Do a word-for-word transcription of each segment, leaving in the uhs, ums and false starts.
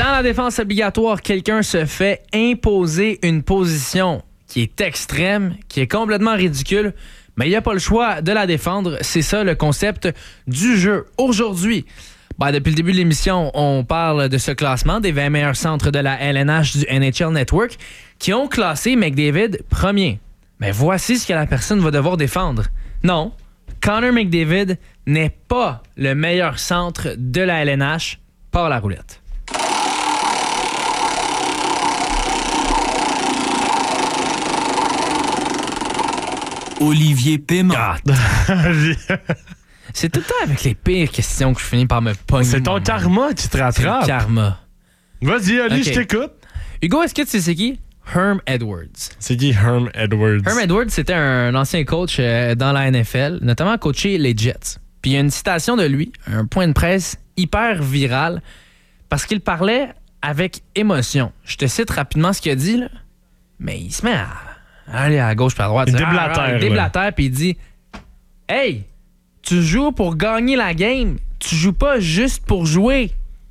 Dans la défense obligatoire, quelqu'un se fait imposer une position qui est extrême, qui est complètement ridicule, mais il n'y a pas le choix de la défendre. C'est ça le concept du jeu. Aujourd'hui, ben, depuis le début de l'émission, on parle de ce classement des vingt meilleurs centres de la L N H du N H L Network qui ont classé McDavid premier. Mais voici ce que la personne va devoir défendre. Non, Connor McDavid n'est pas le meilleur centre de la L N H par la roulette. Olivier Paiement. C'est tout le temps avec les pires questions que je finis par me pogner. C'est ton karma qui te rattrape. C'est le karma. Vas-y, Ali, Okay. je t'écoute. Hugo, est-ce que tu sais c'est qui? Herm Edwards. C'est qui Herm Edwards? Herm Edwards, c'était un ancien coach euh, dans la N F L, notamment coaché les Jets. Puis il y a une citation de lui, un point de presse hyper viral, parce qu'il parlait avec émotion. Je te cite rapidement ce qu'il a dit, là, mais il se met à aller à gauche puis à droite. Il Ah, déblatère, ah, il là. déblatère, puis il dit « Hey, tu joues pour gagner la game, tu joues pas juste pour jouer.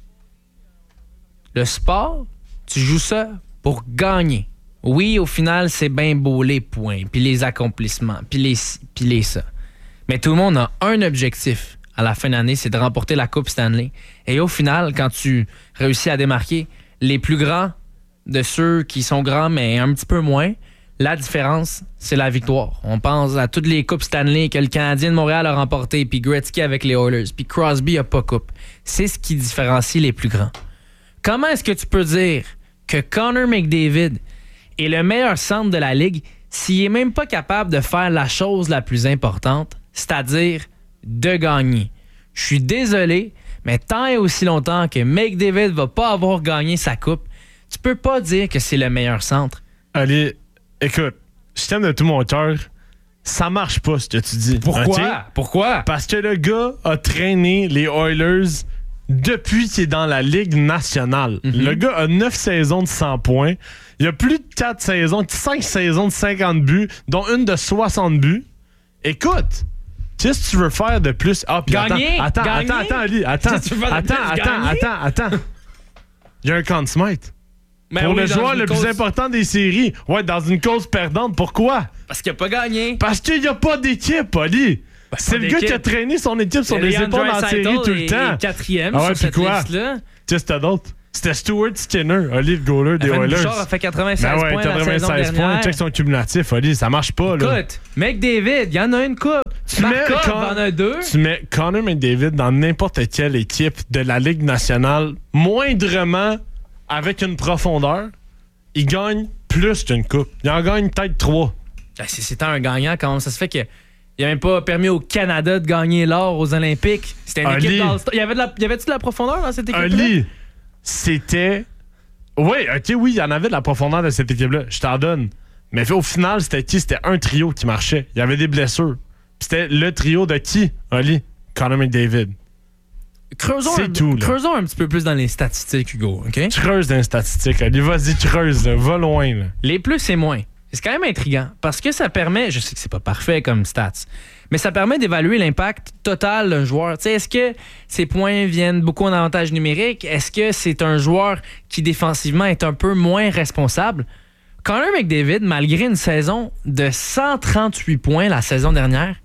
Le sport, tu joues ça pour gagner. Oui, au final, c'est bien beau les points, puis les accomplissements, puis les ci, puis les ça. Mais tout le monde a un objectif à la fin de l'année, c'est de remporter la Coupe Stanley. Et au final, quand tu réussis à démarquer les plus grands de ceux qui sont grands, mais un petit peu moins, la différence, c'est la victoire. On pense à toutes les Coupes Stanley que le Canadien de Montréal a remportées, puis Gretzky avec les Oilers, puis Crosby a pas coupe. C'est ce qui différencie les plus grands. Comment est-ce que tu peux dire que Connor McDavid est le meilleur centre de la Ligue s'il est même pas capable de faire la chose la plus importante, c'est-à-dire de gagner? Je suis désolé, mais tant et aussi longtemps que McDavid va pas avoir gagné sa coupe, tu peux pas dire que c'est le meilleur centre. Ali, écoute, je t'aime de tout mon cœur. Ça marche pas, ce que tu dis. Pourquoi? OK? Pourquoi? Parce que le gars a traîné les Oilers depuis qu'il est dans la Ligue nationale. Mm-hmm. Le gars a neuf saisons de cent points. Il a plus de quatre saisons, cinq saisons de cinquante buts, dont une de soixante buts. Écoute, qu'est-ce que tu veux faire de plus? Ah, puis Gagner! Attends, attends, Gagner! attends, attends, Ali, attends, Qu'est-ce que tu veux faire de attends, plus? attends, Gagner? attends, attends. Il y a un Conn Smythe. Ben Pour oui, le dans joueur une le cause- plus important des séries. Ouais, dans une cause perdante. Pourquoi? Parce qu'il a pas gagné. Parce qu'il n'y a pas d'équipe, Ali. Ben, C'est pas le gars qui a d'équipe. traîné son équipe sur les Leon épaules en Draisaitl série tout le est- temps. est quatrième Ah ouais, sur puis cette quoi? liste-là. Qu'est-ce que c'était d'autre? C'était Stuart Skinner, Olive Goaler des Evan Oilers. Bouchard a fait quatre-vingt-seize Ben ouais, points la saison quatre-vingt-seize points. dernière. Check son cumulatif, Oli. Ça marche pas, là. Écoute, McDavid, il y en a une coupe. Tu mets, Markov Con- en a deux. tu mets Connor McDavid dans n'importe quelle équipe de la Ligue nationale, moindrement avec une profondeur, il gagne plus qu'une coupe. Il en gagne peut-être trois. Ben, si c'était un gagnant, comment ça se fait que il n'a même pas permis au Canada de gagner l'or aux Olympiques? C'était une Ali. équipe d'All-Star. Il y avait de la, y avait-tu de la profondeur dans cette équipe-là? Oli, c'était... Oui, OK, oui, il y en avait de la profondeur de cette équipe-là. Je t'en donne. Mais au final, c'était qui? C'était un trio qui marchait. Il y avait des blessures. Puis c'était le trio de qui, Oli? Connor McDavid. Creusons, C'est un, tout, là. creusons un petit peu plus dans les statistiques, Hugo, OK? Creuse dans les statistiques, Oli. Vas-y, creuse, là. Va loin, là. Les plus et moins. C'est quand même intriguant parce que ça permet, je sais que c'est pas parfait comme stats, mais ça permet d'évaluer l'impact total d'un joueur. Tu sais, est-ce que ses points viennent beaucoup en avantage numérique? Est-ce que c'est un joueur qui défensivement est un peu moins responsable? Connor McDavid, malgré une saison de cent trente-huit points la saison dernière,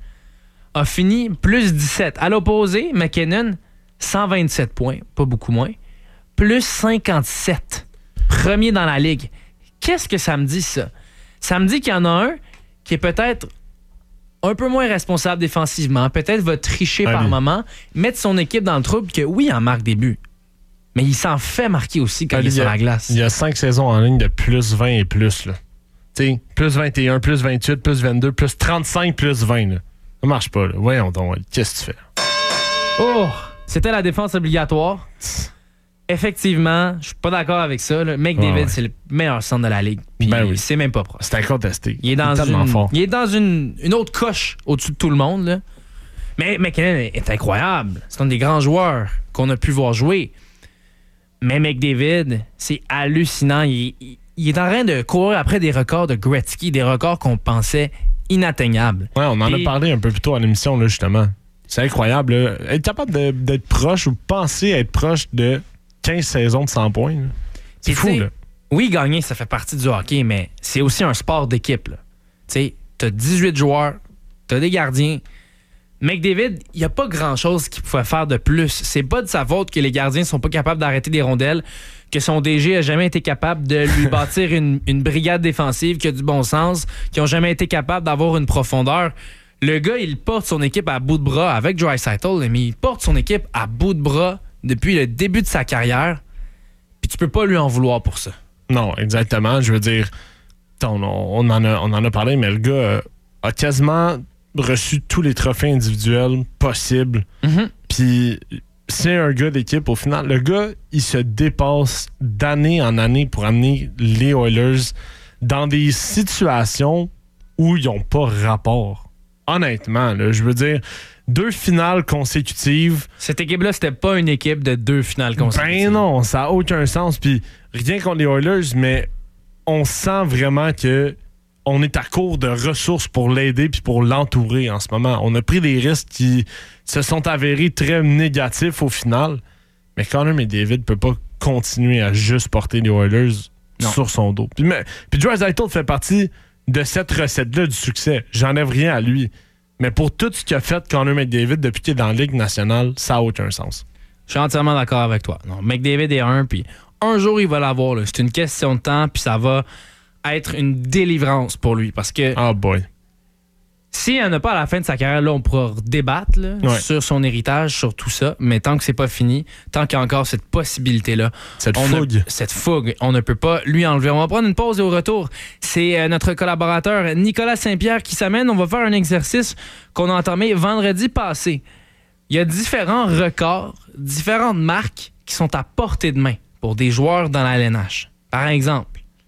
a fini plus dix-sept. À l'opposé, McKinnon, cent vingt-sept points, pas beaucoup moins, plus cinquante-sept. Premier dans la ligue. Qu'est-ce que ça me dit, ça? Ça me dit qu'il y en a un qui est peut-être un peu moins responsable défensivement, peut-être va tricher Allez. par moment, mettre son équipe dans le trouble, que oui, il en marque des buts, mais il s'en fait marquer aussi quand Allez, il est sur il y a- la glace. Il y a cinq saisons en ligne de plus vingt et plus, là. Tu sais, plus vingt et un, plus vingt-huit, plus vingt-deux, plus trente-cinq, plus vingt, là. Ça marche pas, là. Voyons donc, Oli. Qu'est-ce que tu fais? Oh! C'était la défense obligatoire. Effectivement, je suis pas d'accord avec ça. Là. McDavid, Ouais, ouais. c'est le meilleur centre de la ligue. Puis Ben oui. c'est même pas proche. C'est incontesté. Il est dans, tellement une, fort. il est dans une, une autre coche au-dessus de tout le monde. Là. Mais McKinnon est incroyable. C'est un des grands joueurs qu'on a pu voir jouer. Mais McDavid, c'est hallucinant. Il, il- il est en train de courir après des records de Gretzky, des records qu'on pensait inatteignables. Ouais, on en Et- a parlé un peu plus tôt à l'émission, là, justement. C'est incroyable, là. Être capable de- d'être proche ou penser être proche de quinze saisons de cent points. Là. C'est fou, là. Oui, gagner, ça fait partie du hockey, mais c'est aussi un sport d'équipe. Tu sais, t'as dix-huit joueurs, t'as des gardiens. McDavid, il n'y a pas grand-chose qu'il pouvait faire de plus. C'est pas de sa faute que les gardiens sont pas capables d'arrêter des rondelles, que son D G a jamais été capable de lui bâtir une, une brigade défensive qui a du bon sens, qui ont jamais été capables d'avoir une profondeur. Le gars, il porte son équipe à bout de bras avec Draisaitl, mais il porte son équipe à bout de bras depuis le début de sa carrière. Puis tu peux pas lui en vouloir pour ça. Non, exactement. Je veux dire, on, on, en, a, on en a parlé, mais le gars euh, a quasiment reçu tous les trophées individuels possibles. Mm-hmm. Puis c'est un gars d'équipe. Au final, le gars, il se dépasse d'année en année pour amener les Oilers dans des situations où ils n'ont pas rapport. Honnêtement, là, je veux dire, deux finales consécutives. Cette équipe-là, c'était pas une équipe de deux finales consécutives. Ben non, ça n'a aucun sens. Puis rien contre les Oilers, mais on sent vraiment que on est à court de ressources pour l'aider puis pour l'entourer en ce moment. On a pris des risques qui se sont avérés très négatifs au final. Mais Connor McDavid ne peut pas continuer à juste porter les Oilers non. sur son dos. Puis, puis Draisaitl fait partie de cette recette-là du succès. J'enlève rien à lui. Mais pour tout ce qu'a fait Connor McDavid depuis qu'il est dans la Ligue nationale, ça n'a aucun sens. Je suis entièrement d'accord avec toi. Non, McDavid est un, puis un jour, il va l'avoir. Là. C'est une question de temps, puis ça va être une délivrance pour lui. Parce que oh boy. s'il n'y en a pas à la fin de sa carrière, là, on pourra débattre là, ouais. sur son héritage, sur tout ça. Mais tant que c'est pas fini, tant qu'il y a encore cette possibilité-là, cette on fougue, ne, cette fougue, on ne peut pas lui enlever. On va prendre une pause et au retour, c'est euh, notre collaborateur Nicolas Saint-Pierre qui s'amène. On va faire un exercice qu'on a entamé vendredi passé. Il y a différents records, différentes marques qui sont à portée de main pour des joueurs dans la L N H. Par exemple,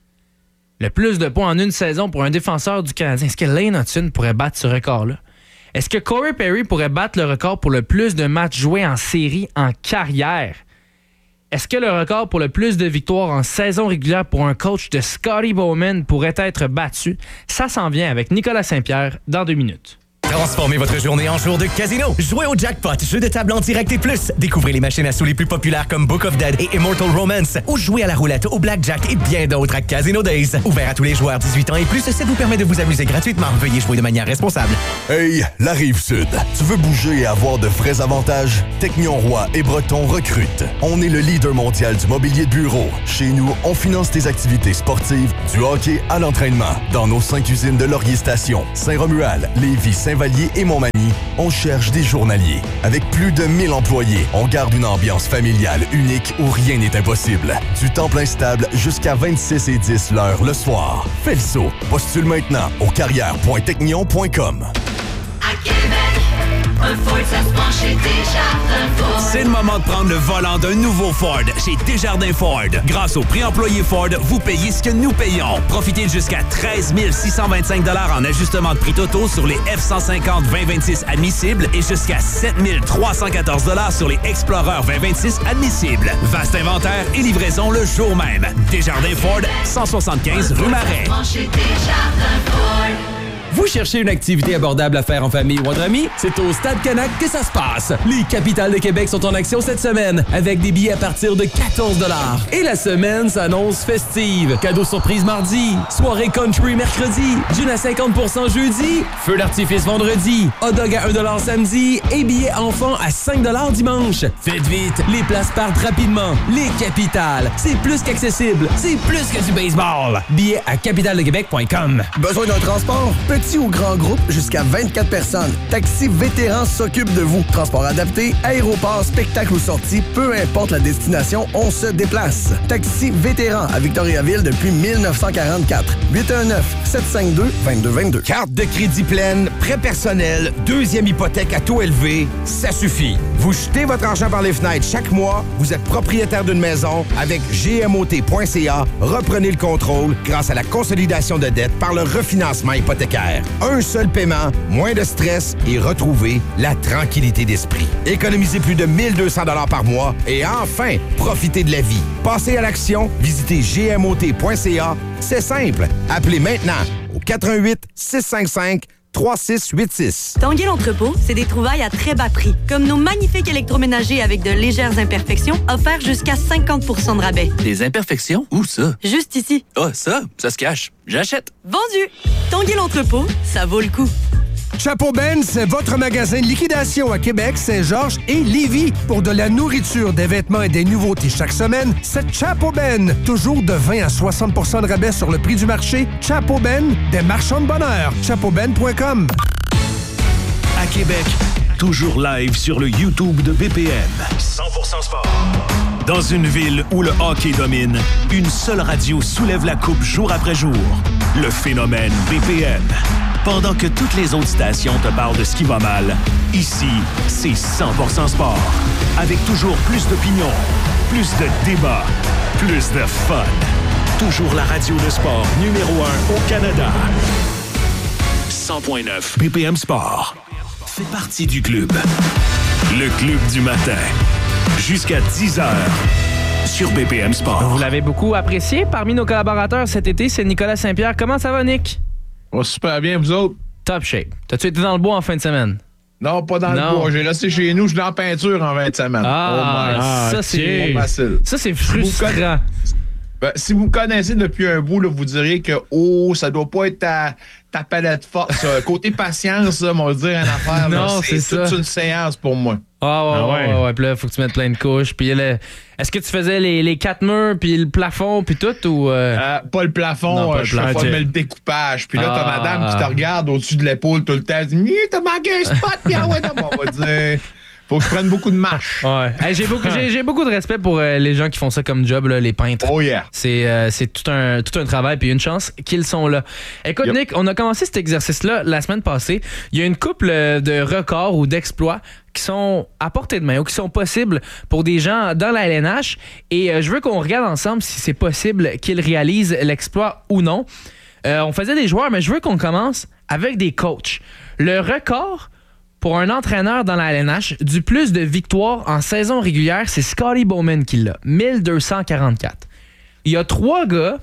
le plus de points en une saison pour un défenseur du Canadien. Est-ce que Lane Hutton pourrait battre ce record-là? Est-ce que Corey Perry pourrait battre le record pour le plus de matchs joués en série en carrière? Est-ce que le record pour le plus de victoires en saison régulière pour un coach de Scotty Bowman pourrait être battu? Ça s'en vient avec Nicolas Saint-Pierre dans deux minutes. Transformez votre journée en jour de casino. Jouez au jackpot, jeu de table en direct et plus. Découvrez les machines à sous les plus populaires comme Book of Dead et Immortal Romance. Ou jouez à la roulette, au blackjack et bien d'autres à Casino Days. Ouvert à tous les joueurs dix-huit ans et plus, ça vous permet de vous amuser gratuitement. Veuillez jouer de manière responsable. Hey, la Rive-Sud. Tu veux bouger et avoir de vrais avantages? Technion Roy et Breton recrutent. On est le leader mondial du mobilier de bureau. Chez nous, on finance tes activités sportives, du hockey à l'entraînement. Dans nos cinq usines de Laurier Station, Saint-Romuald, Lévis, Saint-Vallier et Montmagny, on cherche des journaliers. Avec plus de mille employés, on garde une ambiance familiale unique où rien n'est impossible. Du temps plein stable jusqu'à vingt-six et dix l'heure le soir. Fais le saut. Postule maintenant au carrière point technion point com. À Québec, un Ford, ça se penche chez Desjardins Ford. C'est le moment de prendre le volant d'un nouveau Ford chez Desjardins Ford. Grâce au prix employé Ford, vous payez ce que nous payons. Profitez de jusqu'à treize mille six cent vingt-cinq dollars en ajustement de prix totaux sur les F cent cinquante vingt vingt-six admissibles et jusqu'à sept mille trois cent quatorze dollars sur les Explorer vingt vingt-six admissibles. Vaste inventaire et livraison le jour même. Desjardins Ford, cent soixante-quinze rue Marais. Vous cherchez une activité abordable à faire en famille ou entre amis? C'est au Stade Canac que ça se passe. Les Capitales de Québec sont en action cette semaine avec des billets à partir de quatorze dollars. Et la semaine s'annonce festive. Cadeaux surprise mardi, soirée country mercredi, gin à cinquante pour cent jeudi, feu d'artifice vendredi, hot dog à un dollar samedi et billets enfants à cinq dollars dimanche. Faites vite, les places partent rapidement. Les Capitales, c'est plus qu'accessible, c'est plus que du baseball. Billets à capitale de québec point com. Besoin d'un transport? Petit ou grand groupe, jusqu'à vingt-quatre personnes. Taxi Vétéran s'occupe de vous. Transport adapté, aéroport, spectacle ou sortie, peu importe la destination, on se déplace. Taxi Vétéran à Victoriaville depuis mille neuf cent quarante-quatre. huit un neuf, sept cinq deux, deux deux deux deux. Carte de crédit pleine, prêt personnel, deuxième hypothèque à taux élevé, ça suffit. Vous jetez votre argent par les fenêtres chaque mois, vous êtes propriétaire d'une maison. Avec G M O T point C A, reprenez le contrôle grâce à la consolidation de dettes par le refinancement hypothécaire. Un seul paiement, moins de stress et retrouvez la tranquillité d'esprit. Économisez plus de mille deux cents dollars par mois et enfin, profitez de la vie. Passez à l'action, visitez G M O T point C A. C'est simple. Appelez maintenant au quatre un huit, six cinq cinq, trois six huit six. Tanguay l'entrepôt, c'est des trouvailles à très bas prix, comme nos magnifiques électroménagers avec de légères imperfections, offerts jusqu'à cinquante pour cent de rabais. Des imperfections? Où ça? Juste ici. Ah, oh, ça? Ça se cache. J'achète. Vendu! Tanguay l'entrepôt, ça vaut le coup. Chapeau Ben, c'est votre magasin de liquidation à Québec, Saint-Georges et Lévis. Pour de la nourriture, des vêtements et des nouveautés chaque semaine, c'est Chapeau Ben. Toujours de vingt à soixante pour cent de rabais sur le prix du marché. Chapeau Ben, des marchands de bonheur. chapeau ben point com. À Québec, toujours live sur le YouTube de B P M. cent pour cent sport. Dans une ville où le hockey domine, une seule radio soulève la coupe jour après jour. Le phénomène B P M. Pendant que toutes les autres stations te parlent de ce qui va mal, ici, c'est cent pour cent sport. Avec toujours plus d'opinions, plus de débats, plus de fun. Toujours la radio de sport numéro un au Canada. cent point neuf B P M Sport fait partie du club. Le club du matin. Jusqu'à dix heures sur B P M Sport. Vous l'avez beaucoup apprécié. Parmi nos collaborateurs cet été, c'est Nicolas Saint-Pierre. Comment ça va, Nick? Oh, super bien, vous autres? Top shape. T'as-tu été dans le bois en fin de semaine? Non, pas dans non. le bois. J'ai resté chez nous, je suis dans la peinture en vingt de semaine. Ah, oh ça, c'est... facile. Ça, c'est frustrant. Si vous, conna... ben, si vous me connaissez depuis un bout, là, vous diriez que, oh, ça doit pas être ta, ta palette forte. Ça. Côté patience, là, on va dire une affaire. Non, là, c'est, c'est toute ça. une séance pour moi. Ah ouais, ah ouais, ouais, ouais. Puis là, faut que tu mettes plein de couches. Puis le... est-ce que tu faisais les, les quatre murs, puis le plafond, puis tout, ou... Euh... Euh, pas le plafond, non, pas le je plafond. fais pas le découpage. Puis là, ah, t'as madame qui te regarde au-dessus de l'épaule tout le temps. Elle dit, t'as manqué un spot, puis ah ouais, non, on va dire... Faut que je prenne beaucoup de marches. Ouais. Hey, j'ai, beaucoup, j'ai, j'ai beaucoup de respect pour euh, les gens qui font ça comme job, là, les peintres. Oh yeah. C'est, euh, c'est tout un, tout un travail, puis une chance qu'ils sont là. Écoute, yep. Nick, on a commencé cet exercice-là la semaine passée. Il y a une couple de records ou d'exploits qui sont à portée de main ou qui sont possibles pour des gens dans la L N H. Et euh, je veux qu'on regarde ensemble si c'est possible qu'ils réalisent l'exploit ou non. Euh, on faisait des joueurs, mais je veux qu'on commence avec des coachs. Le record pour un entraîneur dans la L N H du plus de victoires en saison régulière, c'est Scotty Bowman qui l'a, mille deux cent quarante-quatre. Il y a trois gars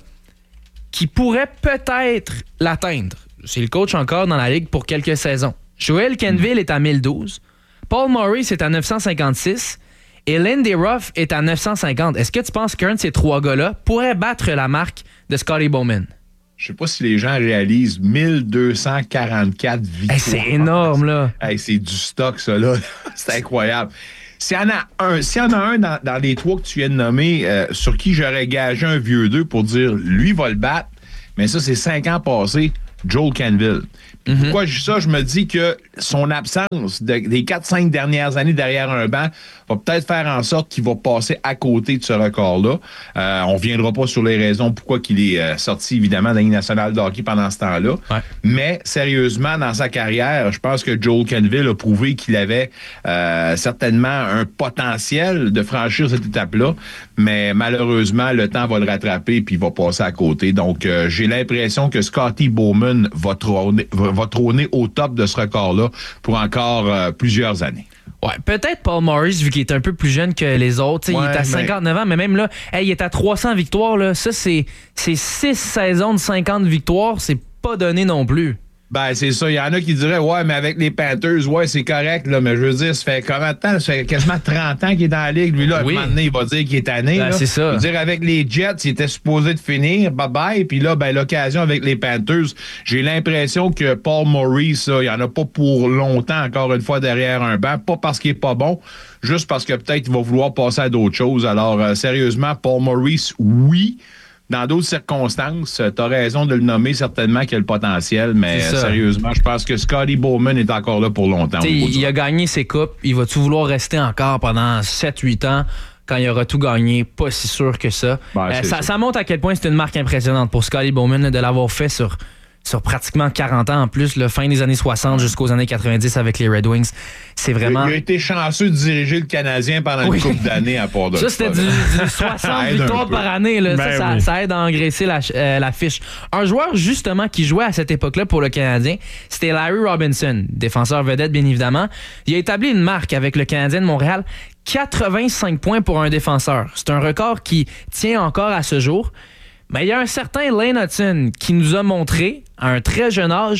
qui pourraient peut-être l'atteindre. C'est le coach encore dans la ligue pour quelques saisons. Joel Kenville mmh. est à mille douze, Paul Maurice est à neuf cent cinquante-six et Lindy Ruff est à neuf cent cinquante. Est-ce que tu penses qu'un de ces trois gars-là pourrait battre la marque de Scotty Bowman? Je sais pas si les gens réalisent mille deux cent quarante-quatre victoires. Hey, c'est énorme, là. Hey, c'est du stock, ça, là. C'est incroyable. S'il y en a un, s'il y en a un dans, dans les trois que tu viens de nommer, euh, sur qui j'aurais gagé un vieux deux pour dire, lui va le battre, mais ça, c'est cinq ans passés, Joel Kenville. Mm-hmm. Pourquoi je dis ça? Je me dis que son absence de, des quatre cinq dernières années derrière un banc va peut-être faire en sorte qu'il va passer à côté de ce record-là. Euh, on ne reviendra pas sur les raisons pourquoi il est euh, sorti, évidemment, de la Ligue nationale de hockey pendant ce temps-là. Ouais. Mais, sérieusement, dans sa carrière, je pense que Joel Kenville a prouvé qu'il avait euh, certainement un potentiel de franchir cette étape-là. Mais, malheureusement, le temps va le rattraper et il va passer à côté. Donc, euh, j'ai l'impression que Scotty Bowman va trôner, va, va trôner au top de ce record-là pour encore euh, plusieurs années. Ouais, peut-être Paul Maurice, vu qu'il est un peu plus jeune que les autres. Ouais, il est à cinquante-neuf mais... ans, mais même là, hey, il est à trois cents victoires. Là. Ça, c'est, c'est six saisons de cinquante victoires. C'est pas donné non plus. Ben, c'est ça. Il y en a qui diraient, ouais, mais avec les Panthers, ouais, c'est correct, là. Mais je veux dire, ça fait combien de temps? Ça fait quasiment trente ans qu'il est dans la ligue. Lui, là, oui. À un moment donné, il va dire qu'il est tanné. Ben, c'est ça. Je veux dire, avec les Jets, il était supposé de finir. Bye-bye. Puis là, ben, l'occasion avec les Panthers, j'ai l'impression que Paul Maurice, ça, il n'y en a pas pour longtemps, encore une fois, derrière un banc. Pas parce qu'il est pas bon, juste parce que peut-être il va vouloir passer à d'autres choses. Alors, euh, sérieusement, Paul Maurice, oui. Dans d'autres circonstances, tu as raison de le nommer, certainement qu'il a le potentiel, mais sérieusement, je pense que Scotty Bowman est encore là pour longtemps. Il, il a gagné ses coupes. Il va-tu vouloir rester encore pendant sept huit ans quand il aura tout gagné? Pas si sûr que ça. Ben, euh, ça, ça montre à quel point c'est une marque impressionnante pour Scotty Bowman là, de l'avoir fait sur... sur pratiquement quarante ans en plus, le fin des années soixante jusqu'aux années quatre-vingt-dix avec les Red Wings. C'est vraiment... Il a été chanceux de diriger le Canadien pendant oui. une couple d'années à part de ça. C'était du, du soixante victoires par année. Là. Ben ça, oui. ça, ça aide à engraisser la, euh, la fiche. Un joueur, justement, qui jouait à cette époque-là pour le Canadien, c'était Larry Robinson, défenseur vedette, bien évidemment. Il a établi une marque avec le Canadien de Montréal, quatre-vingt-cinq points pour un défenseur. C'est un record qui tient encore à ce jour. Mais il y a un certain Lane Hutton qui nous a montré, à un très jeune âge,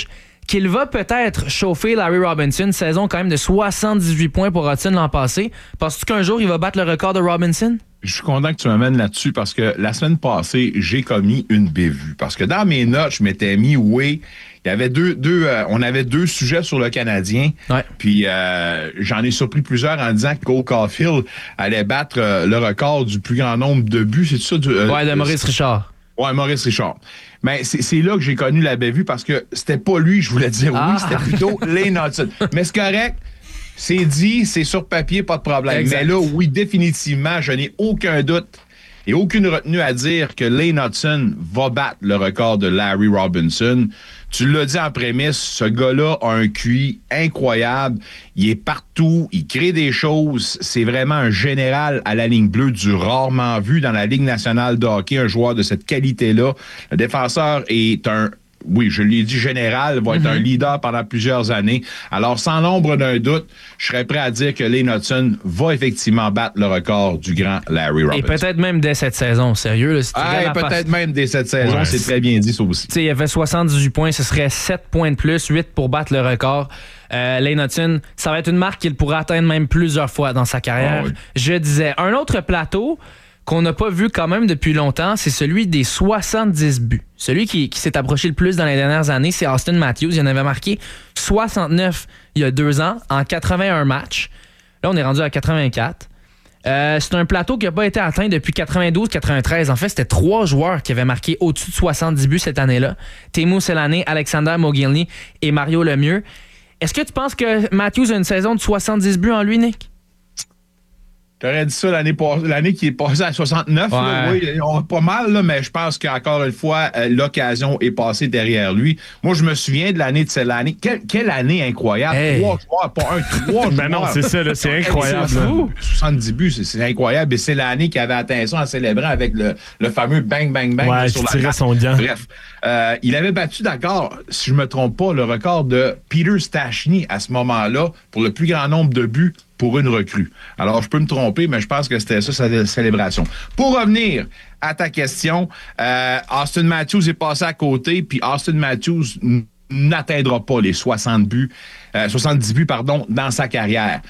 qu'il va peut-être chauffer Larry Robinson, saison quand même de soixante-dix-huit points pour Hudson l'an passé. Penses-tu qu'un jour, il va battre le record de Robinson? Je suis content que tu m'amènes là-dessus parce que la semaine passée, j'ai commis une bévue. Parce que dans mes notes, je m'étais mis, oui, il y avait deux, deux euh, on avait deux sujets sur le Canadien. Ouais. Puis euh, j'en ai surpris plusieurs en disant que Cole Caulfield allait battre euh, le record du plus grand nombre de buts. C'est ça? Du, euh, ouais, de Maurice Richard. Ouais, Maurice Richard. Mais c'est, c'est là que j'ai connu la bévue parce que c'était pas lui, je voulais dire ah. oui, c'était plutôt Lane Hudson. Mais c'est correct. C'est dit, c'est sur papier, pas de problème. Exact. Mais là, oui, définitivement, je n'ai aucun doute et aucune retenue à dire que Lane Hudson va battre le record de Larry Robinson. Tu l'as dit en prémisse, ce gars-là a un Q I incroyable. Il est partout, il crée des choses. C'est vraiment un général à la ligne bleue, du rarement vu dans la Ligue nationale de hockey, un joueur de cette qualité-là. Le défenseur est un... Oui, je l'ai dit, général, va être mm-hmm. un leader pendant plusieurs années. Alors, sans l'ombre d'un doute, je serais prêt à dire que Lane Hudson va effectivement battre le record du grand Larry Robinson. Et peut-être même dès cette saison, sérieux. Là, si ah, peut-être passe... même dès cette saison, ouais. C'est très bien dit, ça aussi. Tu sais, il a fait soixante-dix-huit points, ce serait sept points de plus, huit pour battre le record. Euh, Lane Hudson, ça va être une marque qu'il pourra atteindre même plusieurs fois dans sa carrière. Oh, oui. Je disais, un autre plateau qu'on n'a pas vu quand même depuis longtemps, c'est celui des soixante-dix buts. Celui qui, qui s'est approché le plus dans les dernières années, c'est Austin Matthews. Il en avait marqué soixante-neuf il y a deux ans, en quatre-vingt-un matchs. Là, on est rendu à quatre-vingt-quatre. Euh, c'est un plateau qui n'a pas été atteint depuis quatre-vingt-douze quatre-vingt-treize. En fait, c'était trois joueurs qui avaient marqué au-dessus de soixante-dix buts cette année-là. Teemu Selanne, Alexander Mogilny et Mario Lemieux. Est-ce que tu penses que Matthews a une saison de soixante-dix buts en lui, Nick? T'aurais dit ça l'année, l'année qui est passée à soixante-neuf. Ouais. Là, oui, on, pas mal, là, mais je pense qu'encore une fois, euh, l'occasion est passée derrière lui. Moi, je me souviens de l'année de cette année. Quelle, quelle année incroyable. Hey. Trois joueurs, pas un, trois joueurs. Ben non, c'est ça, là, c'est incroyable. C'est soixante-dix buts, c'est, c'est incroyable. Et c'est l'année qui avait atteint ça en célébrant avec le, le fameux bang, bang, bang. Ouais, sur qui la tirait son gant. Bref, euh, il avait battu, d'accord, si je me trompe pas, le record de Peter Stastny à ce moment-là pour le plus grand nombre de buts pour une recrue. Alors, je peux me tromper, mais je pense que c'était ça, sa célébration. Pour revenir à ta question, euh, Austin Matthews est passé à côté, puis Austin Matthews n- n'atteindra pas les soixante buts, euh, soixante-dix buts, pardon, dans sa carrière.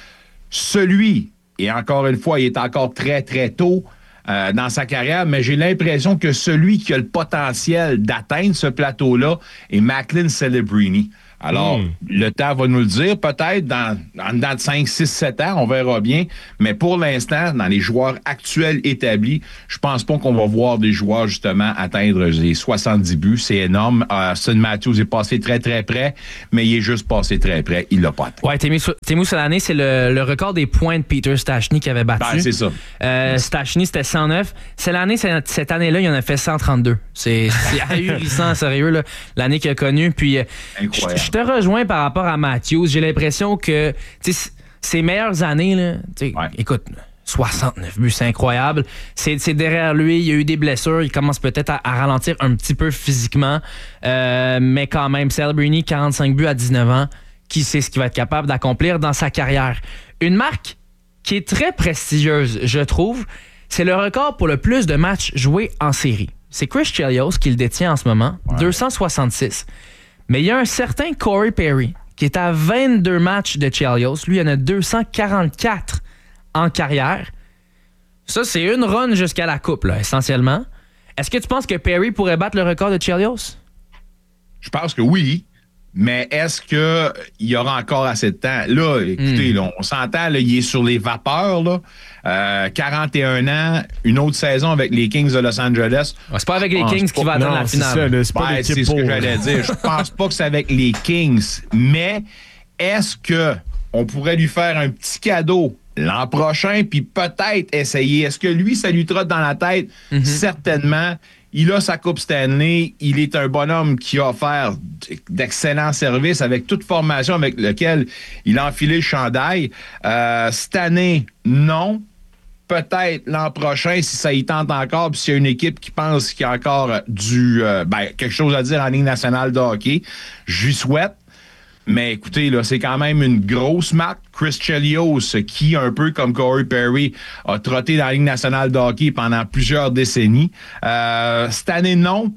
Celui, et encore une fois, il est encore très, très tôt euh, dans sa carrière, mais j'ai l'impression que celui qui a le potentiel d'atteindre ce plateau-là est Macklin Celebrini. Alors, mm. le temps va nous le dire, peut-être dans, dans, dans cinq, six, sept ans, on verra bien. Mais pour l'instant, dans les joueurs actuels établis, je pense pas qu'on va voir des joueurs, justement, atteindre les soixante-dix buts. C'est énorme. Euh, Austin Matthews est passé très, très près, mais il est juste passé très près. Il l'a pas atteint. Ouais, Teemu Selanne, c'est le, le record des points de Peter Stastny qui avait battu. Ben, c'est ça. Euh, Stastny, c'était cent neuf. Selanne, cette année-là, il en a fait cent trente-deux. C'est, c'est ahurissant, sérieux, là, l'année qu'il a connue. Puis, incroyable. Je te rejoins par rapport à Matthews. J'ai l'impression que ses meilleures années, là, ouais. écoute, soixante-neuf buts, c'est incroyable. C'est, c'est derrière lui, il y a eu des blessures, il commence peut-être à, à ralentir un petit peu physiquement, euh, mais quand même, Celebrini, quarante-cinq buts à dix-neuf ans, qui sait ce qu'il va être capable d'accomplir dans sa carrière. Une marque qui est très prestigieuse, je trouve, c'est le record pour le plus de matchs joués en série. C'est Chris Chelios qui le détient en ce moment, ouais. deux cent soixante-six. Mais il y a un certain Corey Perry qui est à vingt-deux matchs de Chelios. Lui, il en a deux cent quarante-quatre en carrière. Ça, c'est une run jusqu'à la coupe, là, essentiellement. Est-ce que tu penses que Perry pourrait battre le record de Chelios? Je pense que oui. Mais est-ce qu'il y aura encore assez de temps? Là, écoutez, mm. là, on s'entend, là, il est sur les vapeurs. Là. Euh, quarante et un ans, une autre saison avec les Kings de Los Angeles. Ouais, c'est pas avec les Kings qu'il va atteindre la finale. C'est, ça, là, c'est, pas ouais, c'est ce que j'allais dire. Je pense pas que c'est avec les Kings. Mais est-ce qu'on pourrait lui faire un petit cadeau l'an prochain, puis peut-être essayer? Est-ce que lui, ça lui trotte dans la tête? Mm-hmm. Certainement. Il a sa Coupe Stanley. Il est un bonhomme qui a offert d'excellents services avec toute formation avec laquelle il a enfilé le chandail. Euh, cette année, non. Peut-être l'an prochain, si ça y tente encore, puis s'il y a une équipe qui pense qu'il y a encore du euh, ben, quelque chose à dire en Ligue nationale de hockey, je lui souhaite. Mais écoutez, là, c'est quand même une grosse marque. Chris Chelios, qui, un peu comme Corey Perry, a trotté dans la Ligue nationale de hockey pendant plusieurs décennies. Euh, cette année, non.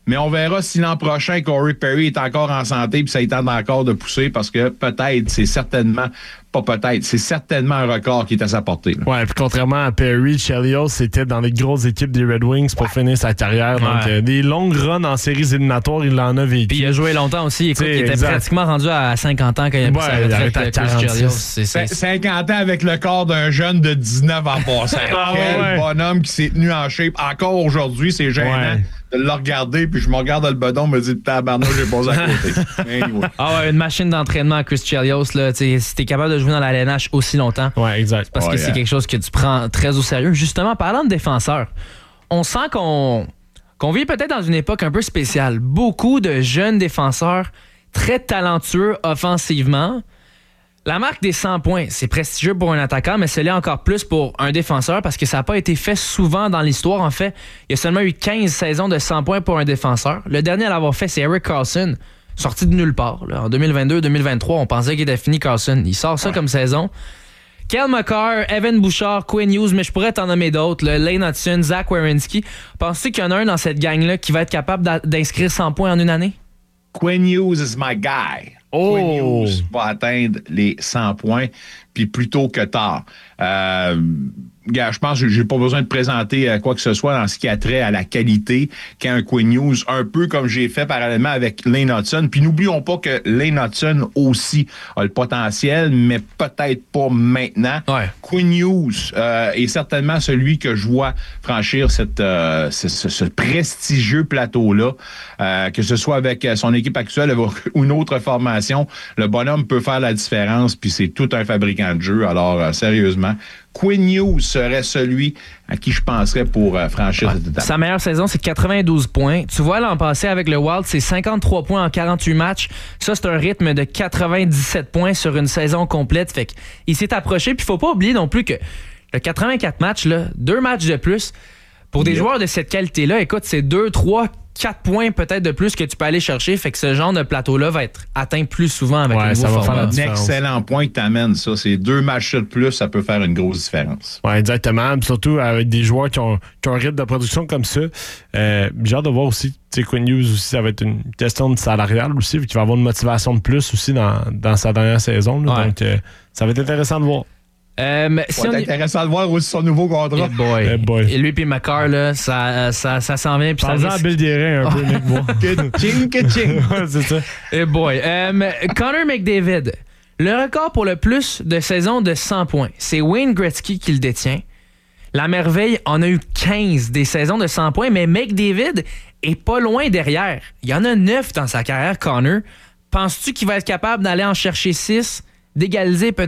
Mais on verra si l'an prochain, Corey Perry est encore en santé puis ça lui tente encore de pousser parce que peut-être, c'est certainement, pas peut-être, c'est certainement un record qui est à sa portée. Là. Ouais, puis contrairement à Perry, Chelios c'était dans les grosses équipes des Red Wings pour ouais. finir sa carrière. Ouais. Donc, euh, des longues runs en séries éliminatoires, il en a vécu. Puis il a joué longtemps aussi. Écoute, T'sais, il était exact. pratiquement rendu à cinquante ans quand il a pris ouais, sa retraite. Chris Chelios. C'est, c'est... cinquante ans avec le corps d'un jeune de dix-neuf ans passant. ah, Quel ouais. bonhomme qui s'est tenu en shape. Encore aujourd'hui, c'est gênant. Ouais. De le regarder, puis je me regarde dans le bedon, me dit tabarnouche, j'ai posé à côté. Anyway. Ah ouais, une machine d'entraînement, Chris Chelios, là, si t'es capable de jouer dans la L N H aussi longtemps, ouais, exact. parce oh, que yeah. c'est quelque chose que tu prends très au sérieux. Justement, parlant de défenseurs, on sent qu'on, qu'on vit peut-être dans une époque un peu spéciale. Beaucoup de jeunes défenseurs très talentueux offensivement. La marque des cent points, c'est prestigieux pour un attaquant, mais c'est l'est encore plus pour un défenseur parce que ça n'a pas été fait souvent dans l'histoire. En fait, il y a seulement eu quinze saisons de cent points pour un défenseur. Le dernier à l'avoir fait, c'est Erik Karlsson, sorti de nulle part. Là. En deux mille vingt-deux deux mille vingt-trois, on pensait qu'il était fini, Karlsson. Il sort ça ouais. comme saison. Kel McCarr, Evan Bouchard, Quinn Hughes, mais je pourrais t'en nommer d'autres. Là. Lane Hudson, Zach Werenski. Penses-tu qu'il y en a un dans cette gang-là qui va être capable d'inscrire cent points en une année? Quinn Hughes is my guy. Oh. Quinn Hughes va atteindre les cent points, puis plus tôt que tard. Euh, gars, je pense que j'ai pas besoin de présenter quoi que ce soit dans ce qui a trait à la qualité qu'un Quinn Hughes, un peu comme j'ai fait parallèlement avec Lane Hudson. Puis n'oublions pas que Lane Hudson aussi a le potentiel, mais peut-être pas maintenant. Ouais. Quinn Hughes euh, est certainement celui que je vois franchir cette, euh, ce, ce, ce prestigieux plateau-là, euh, que ce soit avec son équipe actuelle ou une autre formation. Le bonhomme peut faire la différence, puis c'est tout un fabricant de jeu. Alors, euh, sérieusement, Quinn Hughes serait celui à qui je penserais pour euh, franchir ouais. cette étape. Sa meilleure saison, c'est quatre-vingt-douze points. Tu vois, l'an passé, avec le Wild, c'est cinquante-trois points en quarante-huit matchs. Ça, c'est un rythme de quatre-vingt-dix-sept points sur une saison complète. Fait qu'il s'est approché. Puis il faut pas oublier non plus que le quatre-vingt-quatre matchs, là, deux matchs de plus, pour des yeah. joueurs de cette qualité-là, écoute, c'est deux, trois, quatre points peut-être de plus que tu peux aller chercher. Fait que ce genre de plateau-là va être atteint plus souvent avec ouais, le nouveau ça format. va faire un excellent point que t'amènes, ça. C'est deux matchs de plus, ça peut faire une grosse différence. Oui, exactement. Puis surtout avec des joueurs qui ont, qui ont un rythme de production comme ça. Euh, j'ai hâte de voir aussi, tu sais, Quinn Hughes aussi, ça va être une question de salariale aussi, vu qu'il va avoir une motivation de plus aussi dans, dans sa dernière saison. Là. Ouais. Donc, euh, ça va être intéressant de voir. Euh, si c'est on... intéressant de voir aussi son nouveau contrat. Hey boy. Hey boy. Et lui puis McCarr, là, ça, ça, ça s'en vient. Parle-en à Bill Guérin un peu, Nick Bois. Ka-ching, ka-ching. Ouais, c'est ça. Hey boy. Euh, Connor McDavid, le record pour le plus de saisons de cent points, c'est Wayne Gretzky qui le détient. La merveille en a eu quinze des saisons de cent points, mais McDavid est pas loin derrière. Il y en a neuf dans sa carrière, Connor. Penses-tu qu'il va être capable d'aller en chercher six, d'égaliser peut-être